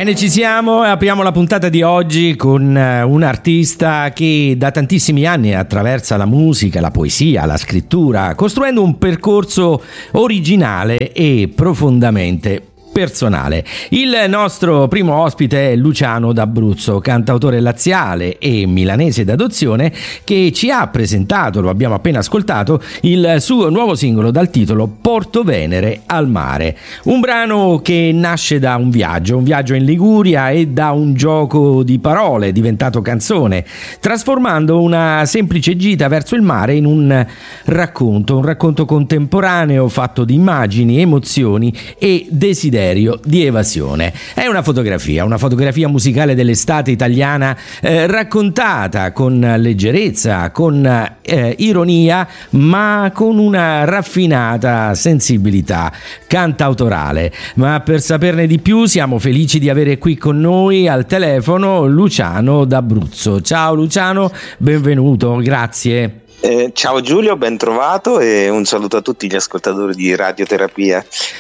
Bene, ci siamo e apriamo la puntata di oggi con un artista che da tantissimi anni attraversa la musica, la poesia, la scrittura, costruendo un percorso originale e profondamente personale. Il nostro primo ospite è Luciano D'Abruzzo, cantautore laziale e milanese d'adozione, che ci ha presentato, lo abbiamo appena ascoltato, il suo nuovo singolo dal titolo Porto Venere al mare. Un brano che nasce da un viaggio in Liguria e da un gioco di parole diventato canzone, trasformando una semplice gita verso il mare in un racconto contemporaneo fatto di immagini, emozioni e desideri di evasione. È una fotografia musicale dell'estate italiana, raccontata con leggerezza, con ironia, ma con una raffinata sensibilità cantautorale. Ma per saperne di più siamo felici di avere qui con noi al telefono Luciano D'Abruzzo. Ciao Luciano, benvenuto, grazie. Ciao Giulio, ben trovato e un saluto a tutti gli ascoltatori di Radioterapia.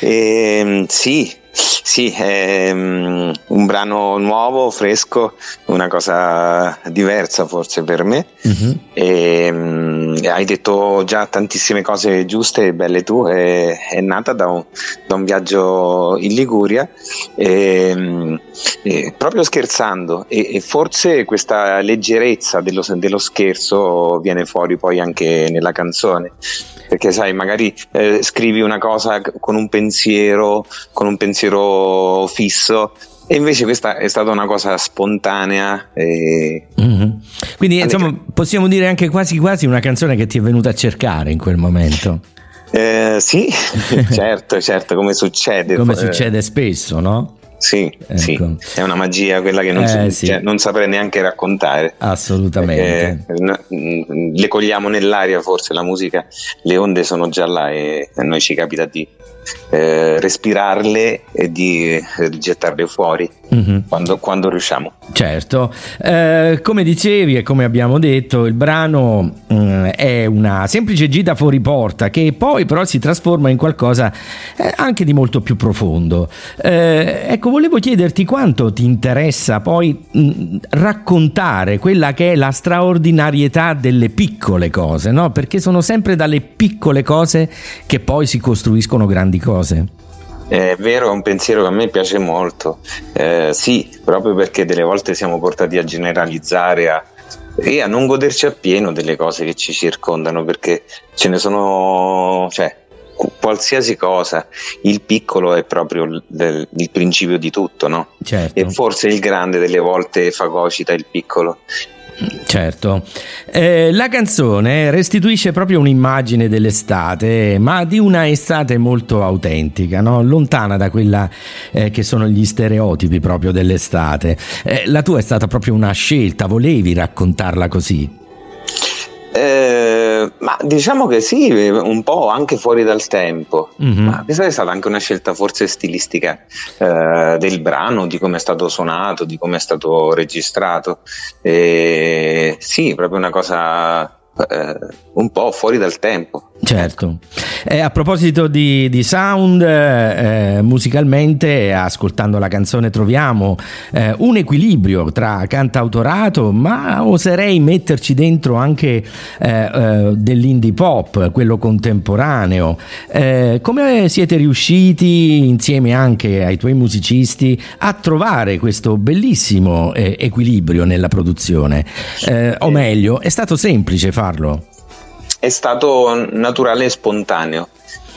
Sì, è un brano nuovo, fresco, una cosa diversa forse per me. Hai detto già tantissime cose giuste e belle tu. È nata da un viaggio in Liguria, proprio scherzando, e forse questa leggerezza dello scherzo viene fuori poi anche nella canzone, perché sai, magari scrivi una cosa con un pensiero fisso, e invece questa è stata una cosa spontanea. Quindi insomma possiamo dire anche quasi una canzone che ti è venuta a cercare in quel momento. Sì, certo, come succede spesso, no? Sì, ecco. Sì, è una magia quella che non saprei neanche raccontare. Assolutamente. Le cogliamo nell'aria, forse la musica, le onde sono già là e a noi ci capita di respirarle e di gettarle fuori quando riusciamo. Certo, come dicevi e come abbiamo detto, il brano è una semplice gita fuori porta che poi però si trasforma in qualcosa anche di molto più profondo. Ecco, volevo chiederti quanto ti interessa poi raccontare quella che è la straordinarietà delle piccole cose, no? Perché sono sempre dalle piccole cose che poi si costruiscono grandi cose. È vero, è un pensiero che a me piace molto, sì, proprio perché delle volte siamo portati a generalizzare e a non goderci appieno delle cose che ci circondano, perché ce ne sono, qualsiasi cosa, il piccolo è proprio il principio di tutto, no? Certo. E forse il grande delle volte fagocita il piccolo. Certo, la canzone restituisce proprio un'immagine dell'estate, ma di una estate molto autentica, no? Lontana da quella che sono gli stereotipi proprio dell'estate. La tua è stata proprio una scelta, volevi raccontarla così? Ma diciamo che sì, un po' anche fuori dal tempo. Ma questa è stata anche una scelta forse stilistica del brano, di come è stato suonato, di come è stato registrato. Sì, proprio una cosa un po' fuori dal tempo. Certo. A proposito di sound, musicalmente, ascoltando la canzone troviamo un equilibrio tra cantautorato, ma oserei metterci dentro anche dell'indie pop, quello contemporaneo. Come siete riusciti, insieme anche ai tuoi musicisti, a trovare questo bellissimo equilibrio nella produzione? O meglio, è stato semplice farlo? È stato naturale e spontaneo.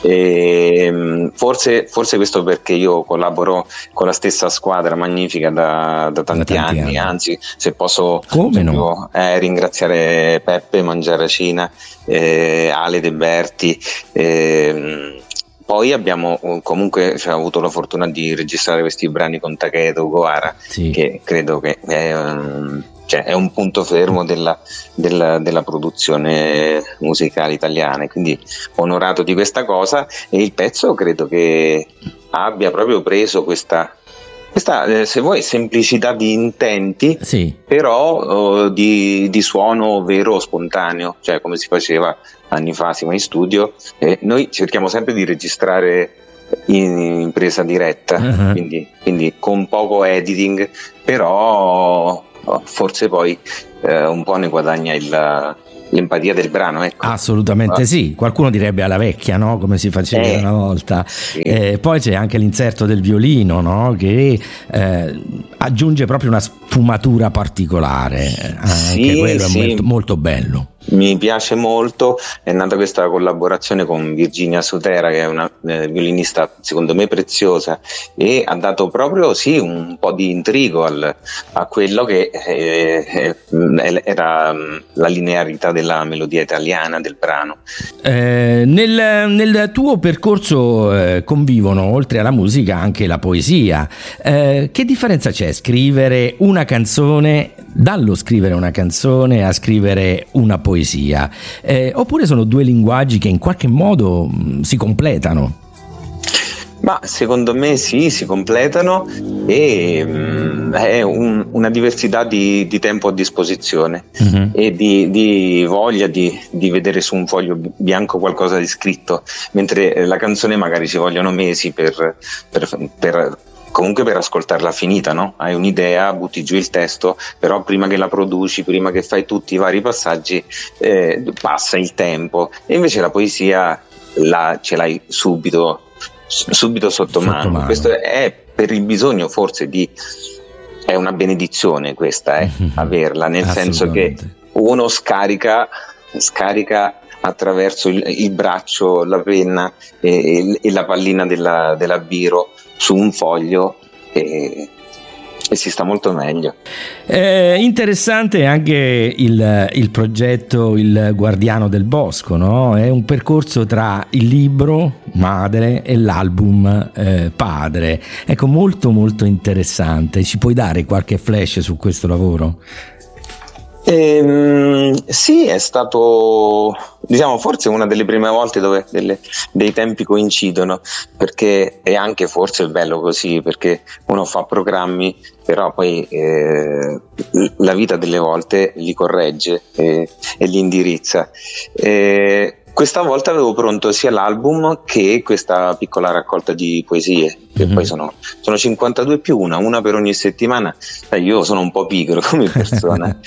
Forse questo perché io collaboro con la stessa squadra magnifica da tanti anni. Anzi, se posso ringraziare Peppe Mangiaracina, Ale De Berti, poi abbiamo comunque avuto la fortuna di registrare questi brani con Takedo Gohara, che credo che è un punto fermo della produzione musicale italiana, quindi onorato di questa cosa, e il pezzo credo che abbia proprio preso questa se vuoi semplicità di intenti, però di suono vero, spontaneo, cioè come si faceva anni fa, siamo in studio e noi cerchiamo sempre di registrare in presa diretta, quindi con poco editing, però forse poi un po' ne guadagna l'empatia del brano, ecco. Assolutamente sì, qualcuno direbbe alla vecchia, no? Come si faceva una volta. Sì. Poi c'è anche l'inserto del violino, no? Che aggiunge proprio una sfumatura particolare, anche quello è molto, molto bello. Mi piace molto, è nata questa collaborazione con Virginia Sotera, che è una violinista secondo me preziosa, e ha dato proprio un po' di intrigo a quello che era la linearità della melodia italiana del brano. Nel tuo percorso convivono oltre alla musica anche la poesia. Che differenza c'è scrivere una canzone, dallo scrivere una canzone a scrivere una poesia? Oppure sono due linguaggi che in qualche modo si completano? Ma secondo me sì, si completano, e è una diversità di tempo a disposizione e di voglia di vedere su un foglio bianco qualcosa di scritto, mentre la canzone magari ci vogliono mesi per comunque per ascoltarla finita, no? Hai un'idea, butti giù il testo, però prima che la produci, prima che fai tutti i vari passaggi, passa il tempo, e invece la poesia ce l'hai subito sotto mano. Questo è per il bisogno forse è una benedizione questa, averla, nel senso che uno scarica attraverso il braccio, la penna e la pallina della biro su un foglio, e si sta molto meglio. Interessante anche il progetto Il Guardiano del Bosco, no? È un percorso tra il libro madre e l'album padre. Ecco, molto molto interessante. Ci puoi dare qualche flash su questo lavoro? Sì, è stato, forse una delle prime volte dove dei tempi coincidono, perché è anche forse bello così, perché uno fa programmi, però poi la vita delle volte li corregge e li indirizza. Questa volta avevo pronto sia l'album che questa piccola raccolta di poesie, che poi sono 52 più una per ogni settimana. Io sono un po' pigro come persona,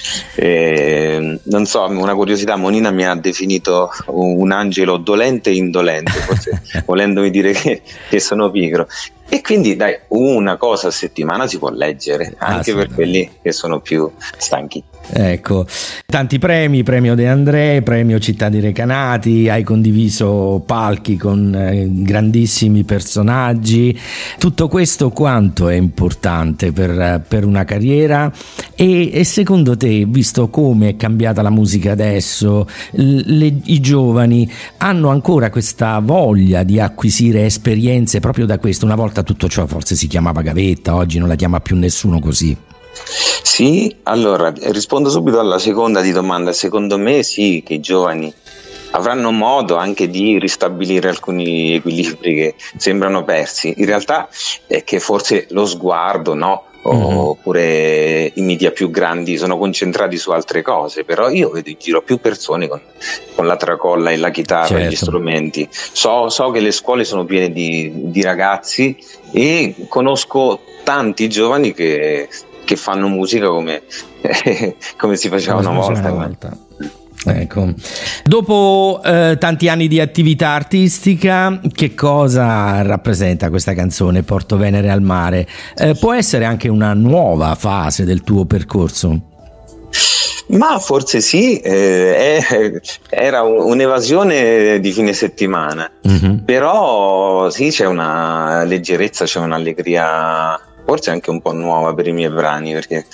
non so, una curiosità, Monina mi ha definito un angelo dolente e indolente, forse volendomi dire che sono pigro. E quindi una cosa a settimana si può leggere, anche per quelli che sono più stanchi. Ecco, tanti premi, premio De André, premio Città di Recanati, hai condiviso palchi con grandissimi personaggi. Tutto questo quanto è importante per una carriera? E secondo te, visto come è cambiata la musica adesso, i giovani hanno ancora questa voglia di acquisire esperienze proprio da questo? Una volta tutto ciò forse si chiamava gavetta, oggi non la chiama più nessuno così. Sì, allora rispondo subito alla seconda di domanda. Secondo me sì, che i giovani avranno modo anche di ristabilire alcuni equilibri che sembrano persi. In realtà è che forse lo sguardo, no? Oppure i media più grandi sono concentrati su altre cose, però io vedo in giro più persone con la tracolla e la chitarra e gli strumenti. So che le scuole sono piene di ragazzi, e conosco tanti giovani che fanno musica come si faceva una volta. Ecco. Dopo tanti anni di attività artistica, che cosa rappresenta questa canzone Porto Venere al mare? Può essere anche una nuova fase del tuo percorso? Ma forse sì, era un'evasione di fine settimana, però sì, c'è una leggerezza, c'è un'allegria, forse anche un po' nuova per i miei brani, perché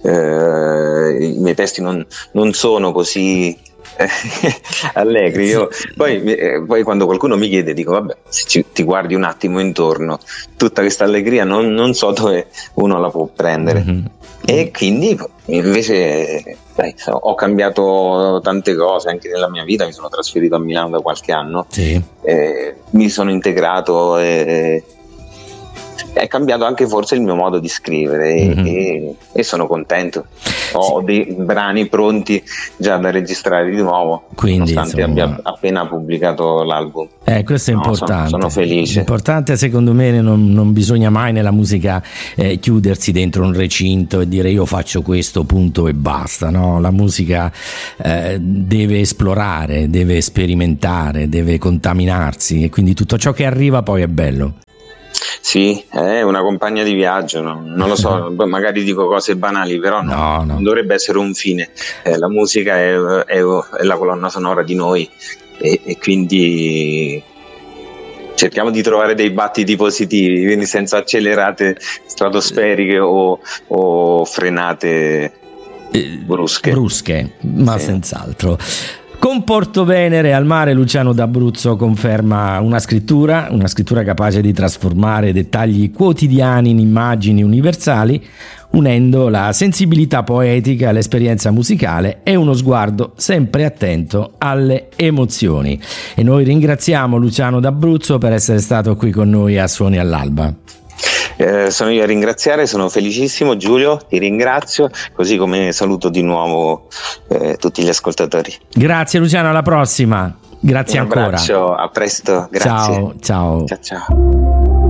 i miei testi non sono così allegri. Io poi quando qualcuno mi chiede dico vabbè, se ti guardi un attimo intorno, tutta questa allegria non so dove uno la può prendere. E quindi invece ho cambiato tante cose anche nella mia vita, mi sono trasferito a Milano da qualche anno, mi sono integrato, è cambiato anche forse il mio modo di scrivere, e sono contento. ho dei brani pronti già da registrare di nuovo, quindi nonostante abbia appena pubblicato l'album. Questo è importante. Sono felice. Importante, secondo me non bisogna mai nella musica chiudersi dentro un recinto e dire io faccio questo, punto e basta, no? La musica deve esplorare, deve sperimentare, deve contaminarsi, e quindi tutto ciò che arriva poi è bello. Sì, è una compagna di viaggio, non lo so, magari dico cose banali, però non dovrebbe essere un fine. La musica è la colonna sonora di noi, e quindi cerchiamo di trovare dei battiti positivi, quindi senza accelerate stratosferiche o frenate brusche, ma sì, senz'altro. Con Portovenere al mare, Luciano D'Abruzzo conferma una scrittura capace di trasformare dettagli quotidiani in immagini universali, unendo la sensibilità poetica all'esperienza musicale e uno sguardo sempre attento alle emozioni. E noi ringraziamo Luciano D'Abruzzo per essere stato qui con noi a Suoni all'Alba. Sono io a ringraziare, sono felicissimo. Giulio, ti ringrazio, così come saluto di nuovo tutti gli ascoltatori. Grazie Luciano, alla prossima. Grazie ancora. Un abbraccio, a presto, grazie. Ciao. Ciao.